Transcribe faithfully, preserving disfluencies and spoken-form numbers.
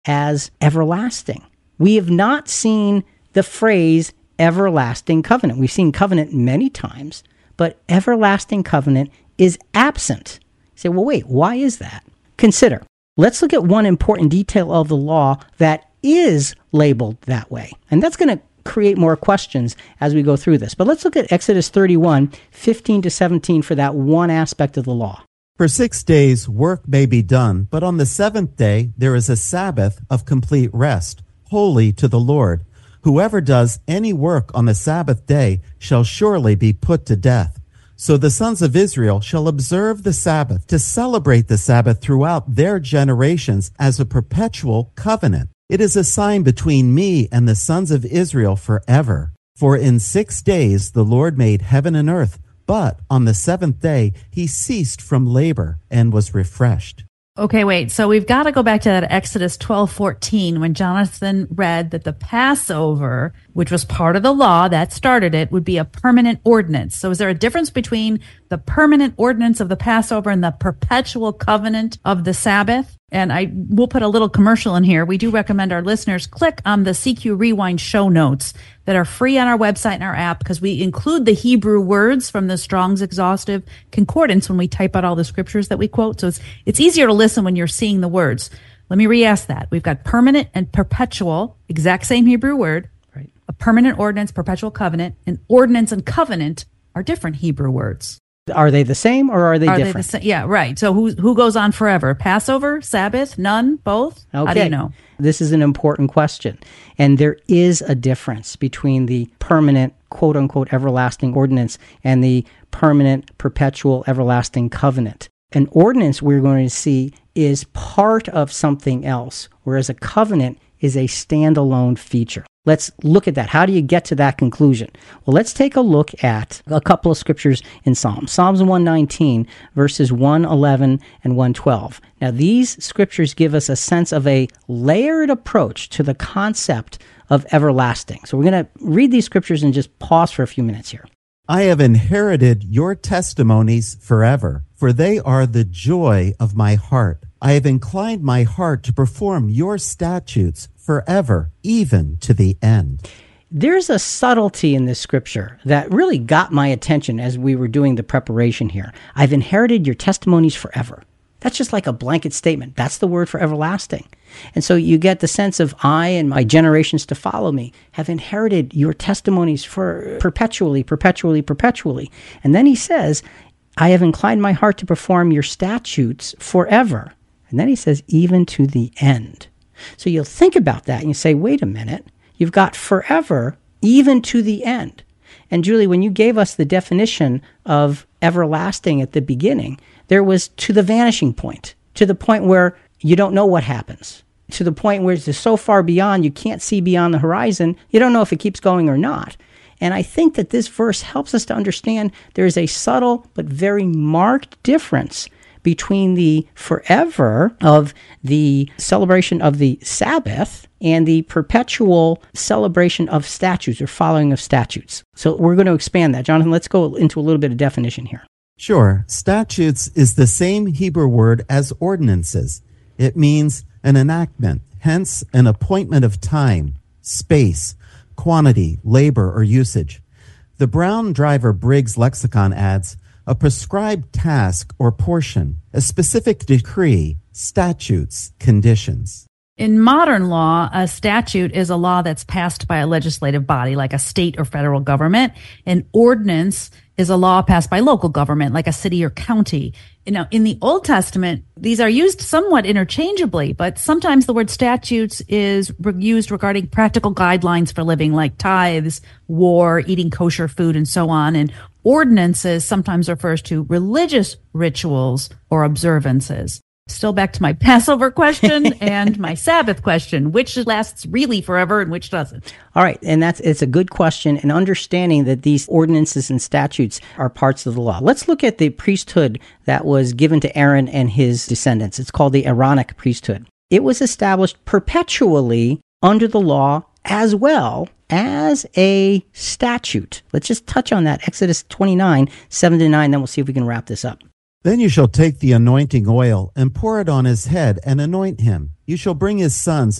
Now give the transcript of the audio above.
as everlasting. We have not seen the phrase everlasting covenant. We've seen covenant many times, but everlasting covenant is absent. You say, well, wait, why is that? Consider. Let's look at one important detail of the law that is labeled that way. And that's going to create more questions as we go through this. But let's look at Exodus thirty-one, fifteen to seventeen for that one aspect of the law. For six days work may be done, but on the seventh day there is a Sabbath of complete rest, holy to the Lord. Whoever does any work on the Sabbath day shall surely be put to death. So the sons of Israel shall observe the Sabbath to celebrate the Sabbath throughout their generations as a perpetual covenant. It is a sign between me and the sons of Israel forever. For in six days the Lord made heaven and earth, but on the seventh day he ceased from labor and was refreshed. Okay, wait. So we've got to go back to that Exodus twelve fourteen when Jonathan read that the Passover, which was part of the law that started it, would be a permanent ordinance. So is there a difference between the permanent ordinance of the Passover and the perpetual covenant of the Sabbath? And I will put a little commercial in here. We do recommend our listeners click on the C Q Rewind show notes that are free on our website and our app, because we include the Hebrew words from the Strong's Exhaustive Concordance when we type out all the scriptures that we quote. So it's it's easier to listen when you're seeing the words. Let me re-ask that. We've got permanent and perpetual, exact same Hebrew word. Right. A permanent ordinance, perpetual covenant, and ordinance and covenant are different Hebrew words. Are they the same or are they Are different? they the same? Yeah, right. So who who goes on forever? Passover, Sabbath, none, both? Okay. How do you know? This is an important question. And there is a difference between the permanent, quote unquote, everlasting ordinance and the permanent, perpetual, everlasting covenant. An ordinance, we're going to see, is part of something else, whereas a covenant is a standalone feature. Let's look at that. How do you get to that conclusion? Well, let's take a look at a couple of scriptures in Psalms. Psalms one nineteen, verses one eleven and one twelve. Now, these scriptures give us a sense of a layered approach to the concept of everlasting. So we're going to read these scriptures and just pause for a few minutes here. I have inherited your testimonies forever, for they are the joy of my heart. I have inclined my heart to perform your statutes forever, even to the end. There's a subtlety in this scripture that really got my attention as we were doing the preparation here. I've inherited your testimonies forever. That's just like a blanket statement. That's the word for everlasting. And so you get the sense of I and my generations to follow me have inherited your testimonies for perpetually, perpetually, perpetually. And then he says, I have inclined my heart to perform your statutes forever. And then he says, even to the end. So you'll think about that and you say, wait a minute, you've got forever, even to the end. And Julie, when you gave us the definition of everlasting at the beginning, there was to the vanishing point, to the point where you don't know what happens, to the point where it's so far beyond, you can't see beyond the horizon, you don't know if it keeps going or not. And I think that this verse helps us to understand there is a subtle but very marked difference between the forever of the celebration of the Sabbath and the perpetual celebration of statutes or following of statutes. So we're going to expand that. Jonathan, let's go into a little bit of definition here. Sure. Statutes is the same Hebrew word as ordinances. It means an enactment, hence an appointment of time, space, quantity, labor, or usage. The Brown Driver Briggs lexicon adds, a prescribed task or portion, a specific decree, statutes, conditions. In modern law, a statute is a law that's passed by a legislative body, like a state or federal government. An ordinance is a law passed by local government, like a city or county. You know, in the Old Testament, these are used somewhat interchangeably, but sometimes the word statutes is re- used regarding practical guidelines for living, like tithes, war, eating kosher food, and so on. And ordinances sometimes refers to religious rituals or observances. Still back to my Passover question and my Sabbath question, which lasts really forever and which doesn't? All right, and that's it's a good question, and understanding that these ordinances and statutes are parts of the law. Let's look at the priesthood that was given to Aaron and his descendants. It's called the Aaronic priesthood. It was established perpetually under the law as well as a statute. Let's just touch on that. Exodus twenty-nine, seven to nine, then we'll see if we can wrap this up. Then you shall take the anointing oil and pour it on his head and anoint him. You shall bring his sons